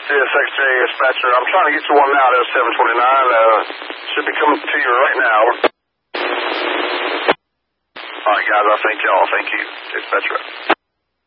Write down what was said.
Secretary Dispatcher. I'm trying to get you one now. There's 729. Should be coming to you right now. All right, guys. I'll thank y'all. Thank you, Dispatcher.